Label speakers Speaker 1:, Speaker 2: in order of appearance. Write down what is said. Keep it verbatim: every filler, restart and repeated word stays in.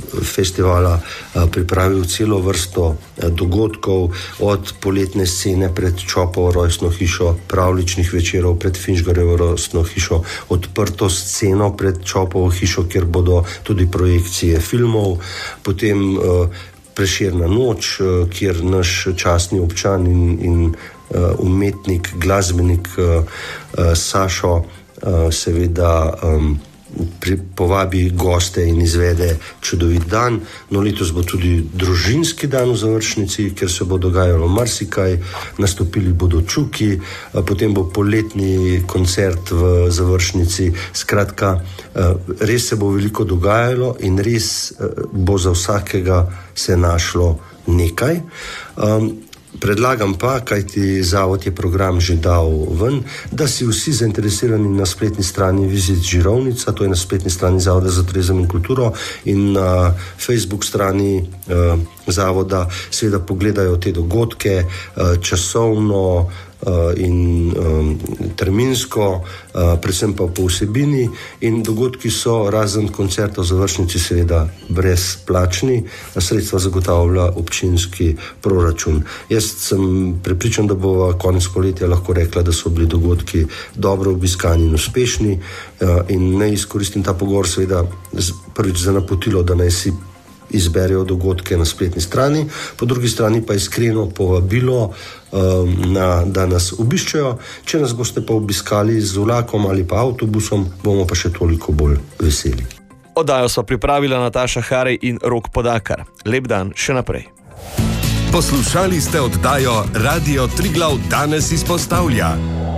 Speaker 1: festivala pripravil celo vrsto dogodkov, od poletne scene pred Čopovo rojstno hišo, pravličnih večerov pred Finžgarjevo rojstno hišo, odprto sceno pred Čopovo hišo, kjer bodo tudi projekcije filmov, potem Prešerna noč, kjer naš častni občan in, in umetnik, glasbenik Sašo seveda Pri, povabi goste in izvede čudovit dan. No, letos bo tudi družinski dan v Završnici, kjer se bo dogajalo marsikaj, nastopili bodo Čuki, potem bo poletni koncert v Završnici. Skratka, res se bo veliko dogajalo in res bo za vsakega se našlo nekaj. Predlagam pa, kajti zavod je program že dal ven, da si vsi zainteresirani na spletni strani Visit Žirovnica, to je na spletni strani Zavoda za turizem in kulturo, in na Facebook strani uh, zavoda seveda pogledajo te dogodke uh, časovno uh, in um, terminsko, uh, predvsem pa po vsebini, in dogodki so razen koncerta v Završnici seveda brezplačni, sredstva zagotavlja občinski proračun. Jaz sem prepričan, da bo konec poletja lahko rekla, da so bili dogodki dobro obiskani in uspešni, uh, in naj izkoristim ta pogovor seveda prvič za napotilo, da naj si izberejo dogodke na spletni strani, po drugi strani pa iskreno povabilo, um, na, da nas obiščejo. Če nas boste pa obiskali z vlakom ali pa avtobusom, bomo pa še toliko bolj veseli.
Speaker 2: Oddajo so pripravila Nataša Harej in Rok Podakar. Lep dan še naprej.
Speaker 3: Poslušali ste oddajo Radio Triglav danes izpostavlja.